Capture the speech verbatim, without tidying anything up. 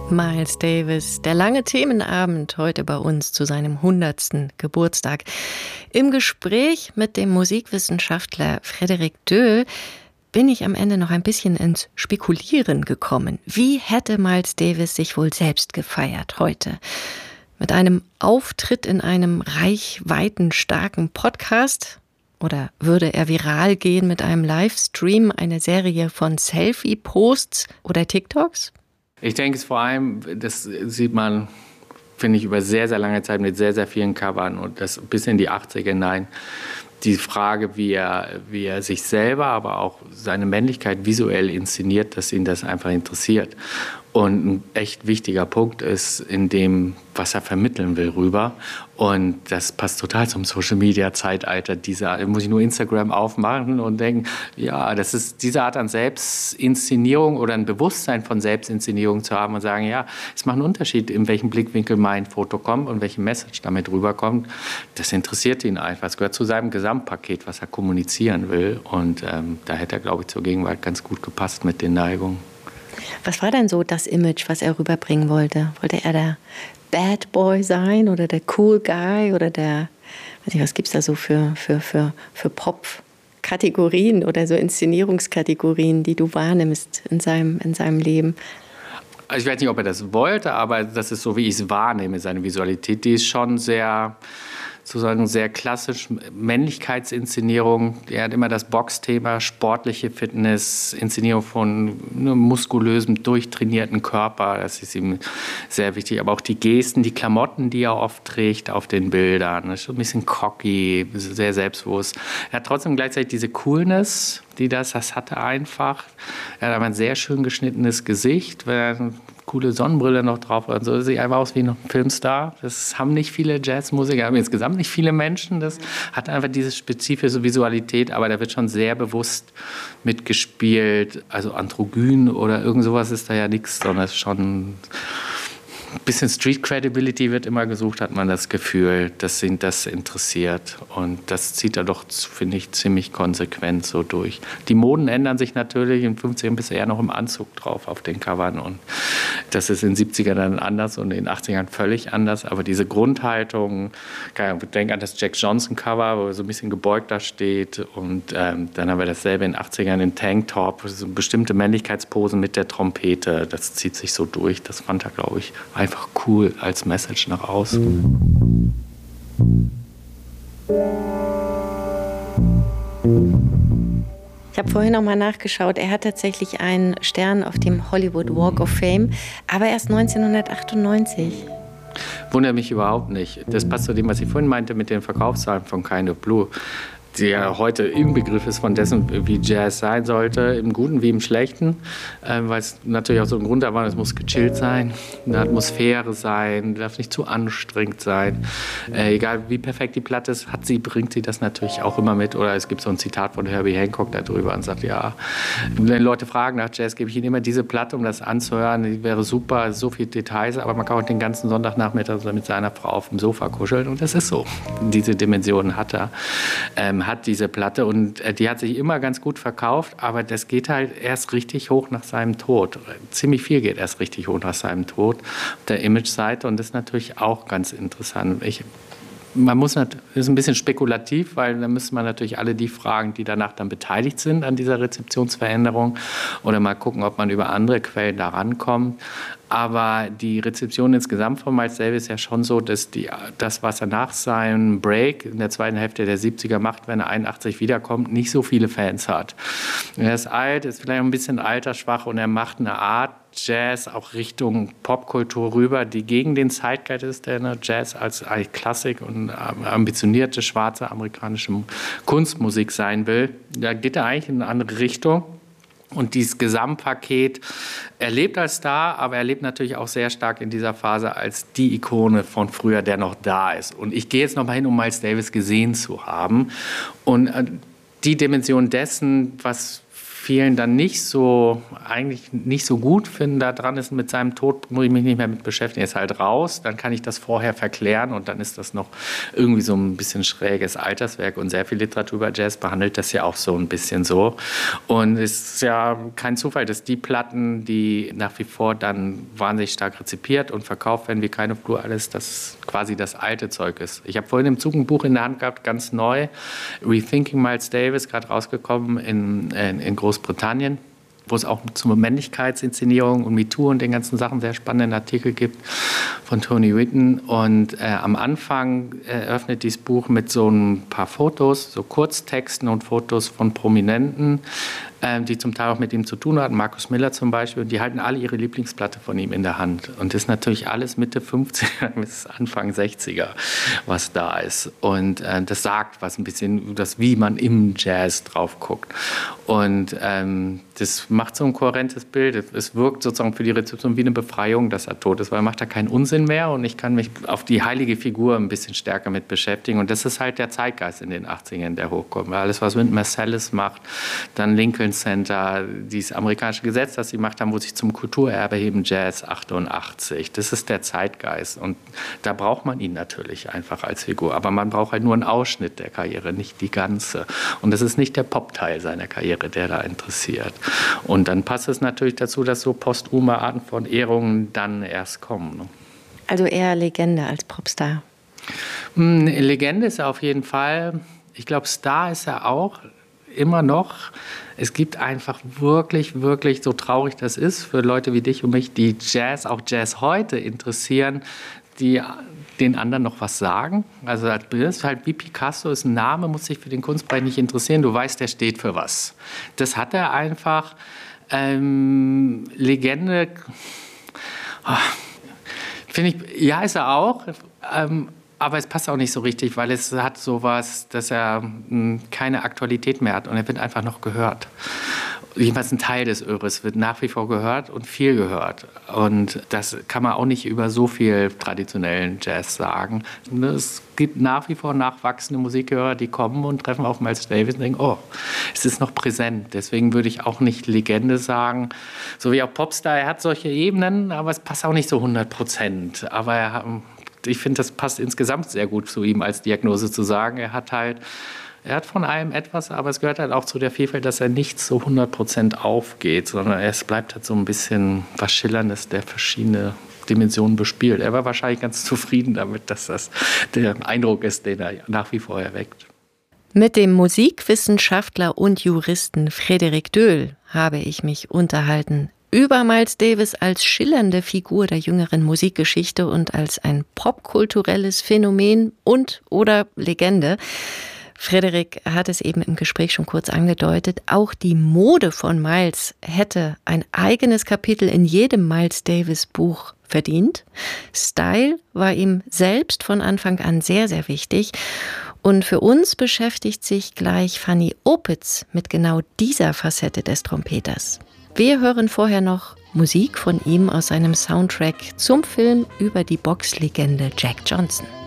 Miles Davis, der lange Themenabend heute bei uns zu seinem hundertsten Geburtstag. Im Gespräch mit dem Musikwissenschaftler Frederik Döhl bin ich am Ende noch ein bisschen ins Spekulieren gekommen. Wie hätte Miles Davis sich wohl selbst gefeiert heute? Mit einem Auftritt in einem reichweitenstarken Podcast? Oder würde er viral gehen mit einem Livestream, einer Serie von Selfie-Posts oder TikToks? Ich denke es vor allem, das sieht man, finde ich, über sehr, sehr lange Zeit mit sehr, sehr vielen Covern und das bis in die achtziger hinein. Die Frage, wie er, wie er sich selber, aber auch seine Männlichkeit visuell inszeniert, dass ihn das einfach interessiert. Und ein echt wichtiger Punkt ist in dem, was er vermitteln will, rüber. Und das passt total zum Social-Media-Zeitalter. Dieser muss ich nur Instagram aufmachen und denken, ja, das ist diese Art an Selbstinszenierung oder ein Bewusstsein von Selbstinszenierung zu haben und sagen, ja, es macht einen Unterschied, in welchem Blickwinkel mein Foto kommt und welche Message damit rüberkommt. Das interessiert ihn einfach. Es gehört zu seinem Gesamtpaket, was er kommunizieren will. Und ähm, da hätte er, glaube ich, zur Gegenwart ganz gut gepasst mit den Neigungen. Was war denn so das Image, was er rüberbringen wollte? Wollte er der Bad Boy sein oder der Cool Guy oder der, weiß nicht, was gibt es da so für, für, für, für Pop-Kategorien oder so Inszenierungskategorien, die du wahrnimmst in seinem, in seinem Leben? Ich weiß nicht, ob er das wollte, aber das ist so, wie ich es wahrnehme, seine Visualität. Die ist schon sehr, sozusagen sehr klassisch Männlichkeitsinszenierung. Er hat immer das Boxthema, sportliche Fitness, Inszenierung von einem muskulösen, durchtrainierten Körper. Das ist ihm sehr wichtig. Aber auch die Gesten, die Klamotten, die er oft trägt auf den Bildern. Das ist schon ein bisschen cocky, sehr selbstbewusst. Er hat trotzdem gleichzeitig diese Coolness, die das, das hatte einfach. Er hat aber ein sehr schön geschnittenes Gesicht, wenn er eine coole Sonnenbrille noch drauf hat. So sieht einfach aus wie ein Filmstar. Das haben nicht viele Jazzmusiker, haben insgesamt nicht viele Menschen. Das hat einfach diese spezifische Visualität, aber da wird schon sehr bewusst mitgespielt. Also androgyn oder irgend sowas ist da ja nichts, sondern es ist schon ein bisschen Street Credibility wird immer gesucht, hat man das Gefühl, dass ihn das interessiert. Und das zieht er doch, finde ich, ziemlich konsequent so durch. Die Moden ändern sich natürlich. In den fünfzigern bist du eher noch im Anzug drauf auf den Covern. Und das ist in den siebzigern dann anders und in den achtzigern völlig anders. Aber diese Grundhaltung, ich denke an das Jack Johnson-Cover, wo er so ein bisschen gebeugt da steht. Und ähm, dann haben wir dasselbe in den achtzigern in Tanktop, so bestimmte Männlichkeitsposen mit der Trompete. Das zieht sich so durch. Das fand er, glaube ich, einfach cool als Message nach außen. Ich habe vorhin noch mal nachgeschaut. Er hat tatsächlich einen Stern auf dem Hollywood Walk of Fame, aber erst neunzehnhundertachtundneunzig. Wundert mich überhaupt nicht. Das passt zu dem, was ich vorhin meinte mit den Verkaufszahlen von Kind of Blue, der heute im Begriff ist von dessen, wie Jazz sein sollte, im Guten wie im Schlechten, äh, weil es natürlich auch so ein Grund war, es muss gechillt sein, eine Atmosphäre sein, darf nicht zu anstrengend sein. Äh, egal wie perfekt die Platte ist, hat sie, bringt sie das natürlich auch immer mit. Oder es gibt so ein Zitat von Herbie Hancock darüber und sagt, ja, wenn Leute fragen nach Jazz, gebe ich ihnen immer diese Platte, um das anzuhören, die wäre super, so viele Details, aber man kann auch den ganzen Sonntagnachmittag mit seiner Frau auf dem Sofa kuscheln und das ist so. Diese Dimensionen hat er. Ähm, hat diese Platte und die hat sich immer ganz gut verkauft, aber das geht halt erst richtig hoch nach seinem Tod. Ziemlich viel geht erst richtig hoch nach seinem Tod auf der Image-Seite und das ist natürlich auch ganz interessant. Ich, man muss, das ist ein bisschen spekulativ, weil da müsste man natürlich alle die fragen, die danach dann beteiligt sind an dieser Rezeptionsveränderung oder mal gucken, ob man über andere Quellen da rankommt. Aber die Rezeption insgesamt von Miles Davis ist ja schon so, dass die, das, was er nach seinem Break in der zweiten Hälfte der siebziger macht, wenn er einundachtzig wiederkommt, nicht so viele Fans hat. Er ist alt, ist vielleicht ein bisschen altersschwach und er macht eine Art Jazz auch Richtung Popkultur rüber, die gegen den Zeitgeist ist, der Jazz als Klassik und ambitionierte schwarze amerikanische Kunstmusik sein will. Da geht er eigentlich in eine andere Richtung. Und dieses Gesamtpaket, er lebt als Star, aber er lebt natürlich auch sehr stark in dieser Phase als die Ikone von früher, der noch da ist. Und ich gehe jetzt noch mal hin, um Miles Davis gesehen zu haben. Und die Dimension dessen, was vielen dann nicht so, eigentlich nicht so gut finden daran ist, mit seinem Tod muss ich mich nicht mehr mit beschäftigen. Er ist halt raus, dann kann ich das vorher verklären und dann ist das noch irgendwie so ein bisschen schräges Alterswerk und sehr viel Literatur über Jazz behandelt das ja auch so ein bisschen so. Und es ist ja kein Zufall, dass die Platten, die nach wie vor dann wahnsinnig stark rezipiert und verkauft werden, wie Kind of Blue, alles, das quasi das alte Zeug ist. Ich habe vorhin im Zug ein Buch in der Hand gehabt, ganz neu, Rethinking Miles Davis, gerade rausgekommen in, in, in Großbritannien, wo es auch zur Männlichkeitsinszenierung und MeToo und den ganzen Sachen sehr spannenden Artikel gibt von Tony Whitten. Und äh, am Anfang eröffnet dieses Buch mit so ein paar Fotos, so Kurztexten und Fotos von Prominenten, äh, die zum Teil auch mit ihm zu tun hatten. Marcus Miller zum Beispiel. Und die halten alle ihre Lieblingsplatte von ihm in der Hand. Und das ist natürlich alles Mitte fünfziger bis Anfang sechziger, was da ist. Und äh, das sagt was ein bisschen, das, wie man im Jazz drauf guckt. Und ähm, das macht so ein kohärentes Bild. Es wirkt sozusagen für die Rezeption wie eine Befreiung, dass er tot ist, weil er macht da keinen Unsinn mehr und ich kann mich auf die heilige Figur ein bisschen stärker mit beschäftigen. Und das ist halt der Zeitgeist in den achtzigern, der hochkommt. Alles, was Wynton Marsalis macht, dann Lincoln Center, dieses amerikanische Gesetz, das sie gemacht haben, wo sich zum Kulturerbe heben, Jazz achtundachtzig. Das ist der Zeitgeist. Und da braucht man ihn natürlich einfach als Figur. Aber man braucht halt nur einen Ausschnitt der Karriere, nicht die ganze. Und das ist nicht der Pop-Teil seiner Karriere, der da interessiert. Und dann passt es natürlich dazu, dass so posthume Arten von Ehrungen dann erst kommen. Ne? Also eher Legende als Popstar. Eine Legende ist er auf jeden Fall. Ich glaube, Star ist er auch immer noch. Es gibt einfach wirklich, wirklich, so traurig das ist, für Leute wie dich und mich, die Jazz, auch Jazz heute interessieren, die den anderen noch was sagen. Also das ist halt wie Picasso, ist ein Name, muss sich für den Kunstbereich nicht interessieren. Du weißt, der steht für was. Das hat er einfach. Ähm, Legende, oh, finde ich, ja, ist er auch. Ähm, aber es passt auch nicht so richtig, weil es hat sowas, dass er mh, keine Aktualität mehr hat und er wird einfach noch gehört. Jedenfalls ein Teil des Öres wird nach wie vor gehört und viel gehört. Und das kann man auch nicht über so viel traditionellen Jazz sagen. Es gibt nach wie vor nachwachsende Musikhörer, die kommen und treffen auf Miles Davis und denken, oh, es ist noch präsent. Deswegen würde ich auch nicht Legende sagen. So wie auch Popstar, er hat solche Ebenen, aber es passt auch nicht so hundert Prozent. Aber er, ich finde, das passt insgesamt sehr gut zu ihm als Diagnose zu sagen. Er hat halt Er hat von allem etwas, aber es gehört halt auch zu der Vielfalt, dass er nicht so hundert Prozent aufgeht, sondern es bleibt halt so ein bisschen was Schillerndes, der verschiedene Dimensionen bespielt. Er war wahrscheinlich ganz zufrieden damit, dass das der Eindruck ist, den er nach wie vor erweckt. Mit dem Musikwissenschaftler und Juristen Frédéric Döhl habe ich mich unterhalten über Miles Davis als schillernde Figur der jüngeren Musikgeschichte und als ein popkulturelles Phänomen und oder Legende. Frédéric hat es eben im Gespräch schon kurz angedeutet, auch die Mode von Miles hätte ein eigenes Kapitel in jedem Miles Davis Buch verdient. Style war ihm selbst von Anfang an sehr, sehr wichtig. Und für uns beschäftigt sich gleich Fanny Opitz mit genau dieser Facette des Trompeters. Wir hören vorher noch Musik von ihm aus seinem Soundtrack zum Film über die Boxlegende Jack Johnson.